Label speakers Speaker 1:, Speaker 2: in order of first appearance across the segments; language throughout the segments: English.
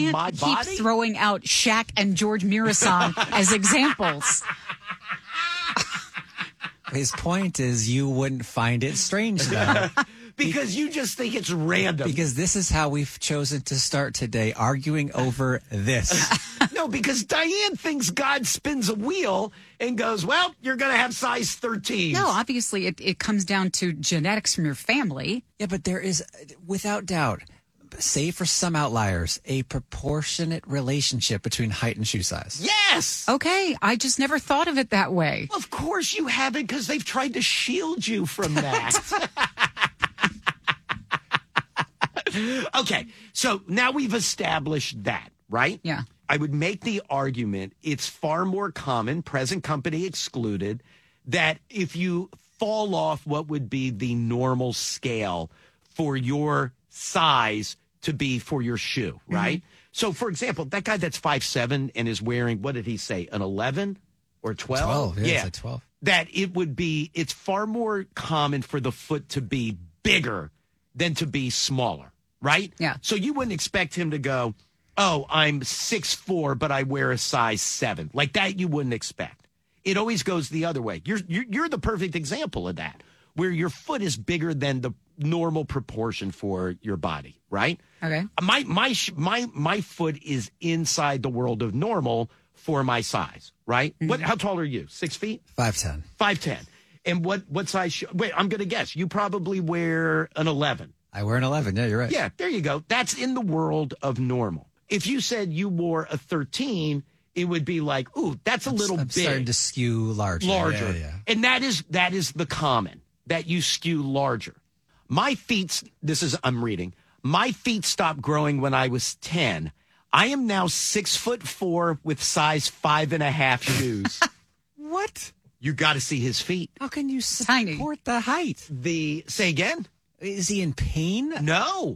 Speaker 1: my
Speaker 2: keep
Speaker 1: body?
Speaker 2: throwing out Shaq and George Mirasan as examples.
Speaker 3: His point is you wouldn't find it strange, though.
Speaker 1: Because you just think it's random.
Speaker 3: Because this is how we've chosen to start today, arguing over this.
Speaker 1: No, because Diane thinks God spins a wheel and goes, well, you're going to have size 13.
Speaker 2: No, obviously it comes down to genetics from your family.
Speaker 3: Yeah, but there is, without doubt, save for some outliers, a proportionate relationship between height and shoe size.
Speaker 1: Yes.
Speaker 2: Okay, I just never thought of it that way.
Speaker 1: Of course you haven't, because they've tried to shield you from that. Okay, so now we've established that, right?
Speaker 2: Yeah.
Speaker 1: I would make the argument it's far more common, present company excluded, that if you fall off what would be the normal scale for your size to be for your shoe, right? Mm-hmm. So, for example, that guy that's 5'7" and is wearing, what did he say, an 11 or 12?
Speaker 3: 12, yeah. It's 12.
Speaker 1: That it's far more common for the foot to be bigger than to be smaller, right?
Speaker 2: Yeah.
Speaker 1: So you wouldn't expect him to go, oh, I'm 6'4", but I wear a size 7. Like that you wouldn't expect. It always goes the other way. You're the perfect example of that, where your foot is bigger than the normal proportion for your body, right?
Speaker 2: Okay.
Speaker 1: My foot is inside the world of normal for my size, right? Mm-hmm. How tall are you? 6 feet?
Speaker 3: 5'10".
Speaker 1: 5'10". And what size wait, I'm going to guess. You probably wear an 11.
Speaker 3: I wear an 11. Yeah, you're right.
Speaker 1: Yeah, there you go. That's in the world of normal. If you said you wore a 13, it would be like, ooh, that's a little
Speaker 3: I'm
Speaker 1: big.
Speaker 3: Starting to skew larger. Yeah.
Speaker 1: And that is the common, that you skew larger. My feet, I'm reading, my feet stopped growing when I was 10. I am now 6'4" with size 5.5 shoes.
Speaker 3: What?
Speaker 1: You got to see his feet.
Speaker 3: How can you support the height?
Speaker 1: Say again?
Speaker 3: Is he in pain?
Speaker 1: No.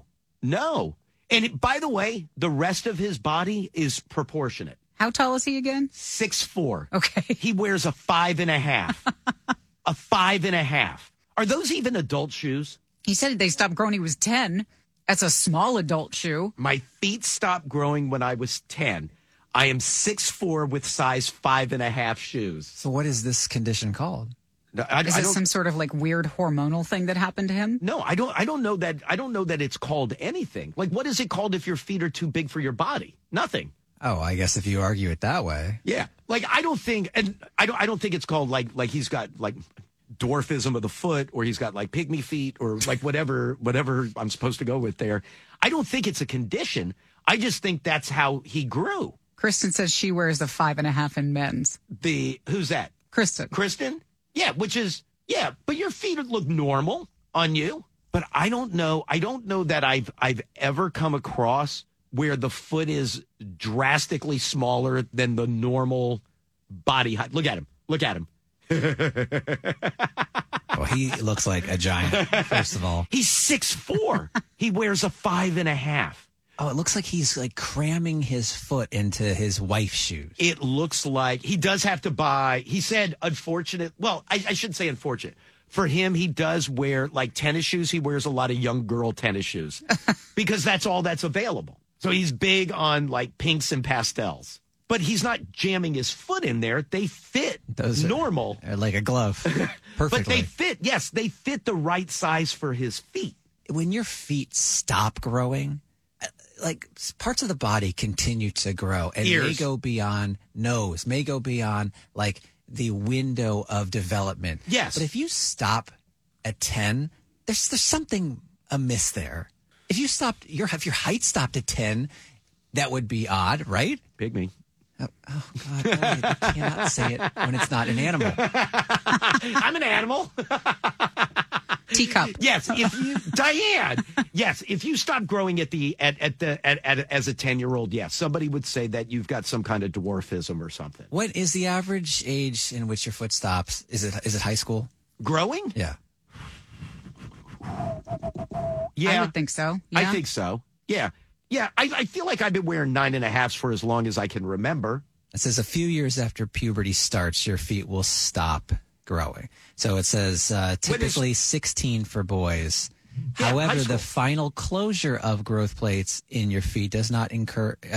Speaker 1: And by the way, the rest of his body is proportionate.
Speaker 2: How tall is he again?
Speaker 1: 6'4".
Speaker 2: Okay.
Speaker 1: He wears a 5.5. A 5.5. Are those even adult shoes?
Speaker 2: He said they stopped growing when he was 10. That's a small adult shoe.
Speaker 1: My feet stopped growing when I was 10. I am 6'4" with size 5.5 shoes.
Speaker 3: So what is this condition called?
Speaker 2: Is it some sort of like weird hormonal thing that happened to him?
Speaker 1: No, I don't know that. I don't know that it's called anything. Like, what is it called if your feet are too big for your body? Nothing.
Speaker 3: Oh, I guess if you argue it that way.
Speaker 1: Yeah. Like, I don't think it's called like he's got like dwarfism of the foot, or he's got like pygmy feet, or like whatever I'm supposed to go with there. I don't think it's a condition. I just think that's how he grew.
Speaker 2: Kristen says she wears a 5.5 in men's.
Speaker 1: Who's that?
Speaker 2: Kristen?
Speaker 1: Yeah, but your feet look normal on you. But I don't know that I've ever come across where the foot is drastically smaller than the normal body height. Look at him.
Speaker 3: Well, he looks like a giant, first of all.
Speaker 1: He's 6'4". He wears a 5.5.
Speaker 3: Oh, it looks like he's like cramming his foot into his wife's shoes.
Speaker 1: It looks like he does have to buy. He said, unfortunate. Well, I shouldn't say unfortunate. For him, he does wear like tennis shoes. He wears a lot of young girl tennis shoes because that's all that's available. So he's big on like pinks and pastels. But he's not jamming his foot in there. They fit normal.
Speaker 3: Like a glove. Perfectly.
Speaker 1: But they fit, yes, they fit the right size for his feet.
Speaker 3: When your feet stop growing, like parts of the body continue to grow and
Speaker 1: Ears.
Speaker 3: may go beyond nose, may go beyond like the window of development.
Speaker 1: Yes.
Speaker 3: But if you stop at 10, there's something amiss there. If you stopped, if your height stopped at 10, that would be odd, right?
Speaker 1: Pygmy.
Speaker 3: Oh God, you cannot say it when it's not an animal.
Speaker 1: I'm an animal.
Speaker 2: Teacup.
Speaker 1: Yes, Diane. Yes, if you stop growing as a 10-year-old, yes, somebody would say that you've got some kind of dwarfism or something.
Speaker 3: What is the average age in which your foot stops? Is it high school?
Speaker 1: Growing?
Speaker 3: Yeah.
Speaker 2: I would think so. Yeah.
Speaker 1: I think so. Yeah. Yeah, I feel like I've been wearing 9.5s for as long as I can remember.
Speaker 3: It says a few years after puberty starts, your feet will stop growing. So it says typically 16 for boys.
Speaker 1: Yeah,
Speaker 3: However,
Speaker 1: high school.
Speaker 3: the final closure of growth plates in your feet does not